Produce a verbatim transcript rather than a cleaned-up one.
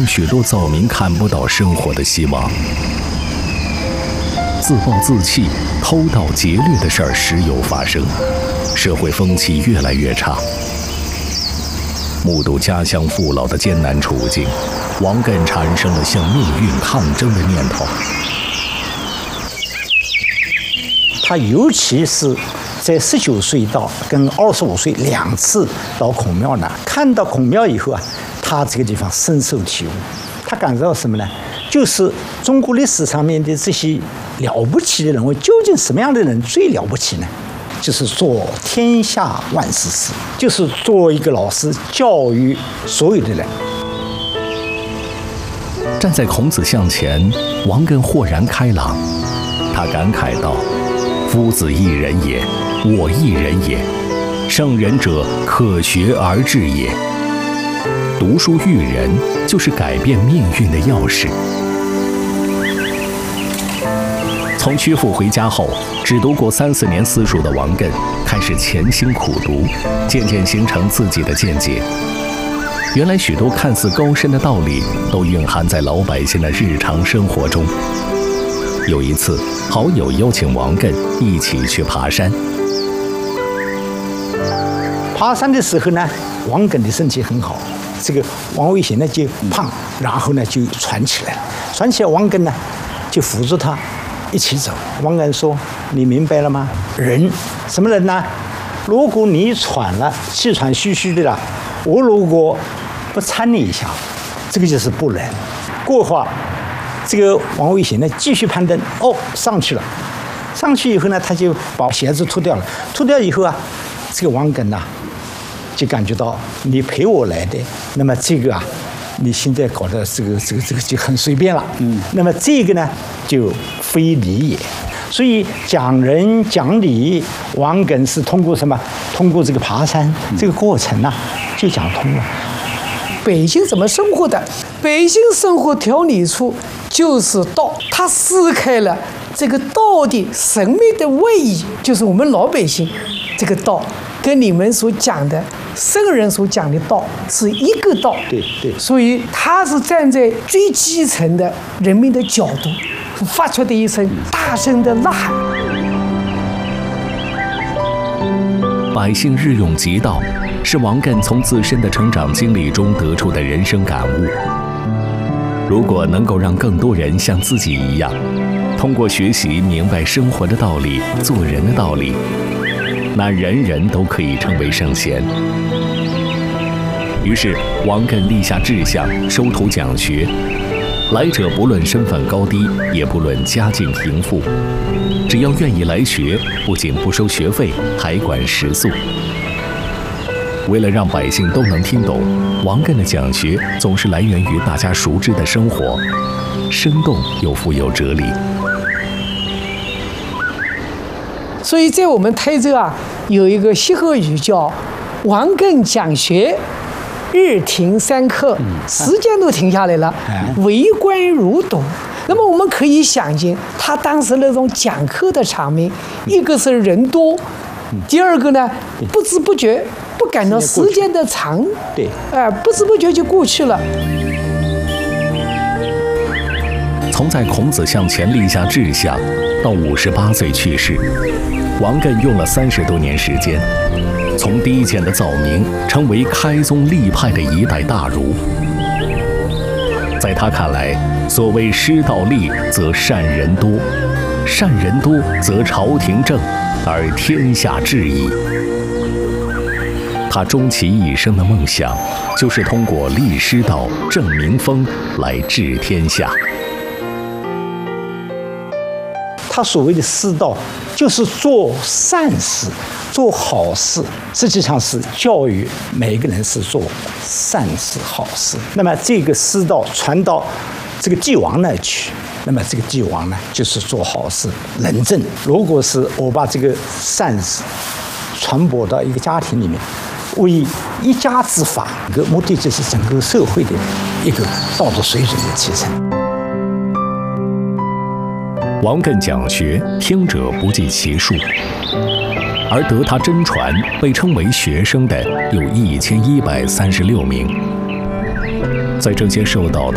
许多躁民看不到生活的希望。自暴自弃、偷盗劫掠的事儿时有发生，社会风气越来越差。目睹家乡父老的艰难处境，王艮产生了向命运抗争的念头。 他尤其是在十九岁到跟二十五岁两次到孔庙呢，看到孔庙以后啊，他这个地方深受体悟。他感受到什么呢？就是中国历史上面的这些了不起的人物，究竟什么样的人最了不起呢？就是做天下万事事，就是做一个老师，教育所有的人。 站在孔子像前，王艮豁然开朗，他感慨道：“夫子一人也，我一人也。圣人者，可学而治也。读书育人，就是改变命运的钥匙。”从曲阜回家后，只读过三四年私塾的王艮开始潜心苦读，渐渐形成自己的见解。原来许多看似高深的道理，都蕴含在老百姓的日常生活中。有一次，好友邀请王艮一起去爬山。 爬山的时候呢，王艮的身体很好，这个王维贤呢就胖，然后呢就喘起来了，喘起来，王艮呢就扶住他一起走。王艮说：“你明白了吗？人什么人呢？如果你喘了，气喘吁吁的了，我如果不搀你一下，这个就是不仁。”过会儿，这个王维贤呢继续攀登，哦，上去了。上去以后呢，他就把鞋子脱掉了。脱掉以后啊，这个王艮呐，就感觉到你陪我来的，那么这个啊，你现在搞的这个这个这个就很随便了。嗯，那么这个呢，就非礼也。所以讲人讲理，王艮是通过什么？通过这个爬山这个过程啊，就讲通了。 百姓怎么生活的？百姓生活条理处就是道，他撕开了这个道的神秘的位移，就是我们老百姓这个道，跟你们所讲的圣人所讲的道是一个道。 对对， 所以他是站在最基层的人民的角度，发出的一声大声的呐喊。 百姓日用即道，是王艮从自身的成长经历中得出的人生感悟。如果能够让更多人像自己一样，通过学习明白生活的道理、做人的道理，那人人都可以成为圣贤。于是，王艮立下志向，收徒讲学。来者不论身份高低，也不论家境贫富，只要愿意来学，不仅不收学费，还管食宿。为了让百姓都能听懂，王艮的讲学总是来源于大家熟知的生活，生动又富有哲理。 所以在我们台州啊，有一个歇后语叫“王艮讲学，日停三刻”，时间都停下来了，为官如堵。那么我们可以想见，他当时那种讲课的场面，一个是人多，第二个呢，不知不觉不感到时间的长， 对， 哎、呃，不知不觉就过去了。 从在孔子像前立下志向，到五十八岁去世，王艮用了三十多年时间，从低贱的躁民成为开宗立派的一代大儒。在他看来，所谓师道立，则善人多；善人多，则朝廷正，而天下治矣。他终其一生的梦想，就是通过立师道、正民风来治天下。 他所谓的师道，就是做善事、做好事，实际上是教育每个人是做善事、好事。那么这个师道传到这个帝王那去，那么这个帝王呢，就是做好事、仁政。如果是我把这个善事传播到一个家庭里面，为一家之法，这个目的就是整个社会的一个道德水准的提升。 王艮讲学，听者不计其数，而得他真传，被称为学生的有一千一百三十六名。在这些受到